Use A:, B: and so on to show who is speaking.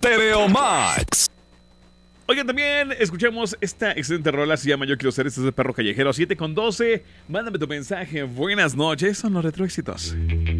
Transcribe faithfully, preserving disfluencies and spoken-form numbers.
A: Stereo Max.
B: Oigan, también escuchamos esta excelente rola, se llama Yo Quiero Ser, este es el Perro Callejero, siete con doce. Mándame tu mensaje, buenas noches, son los retroéxitos.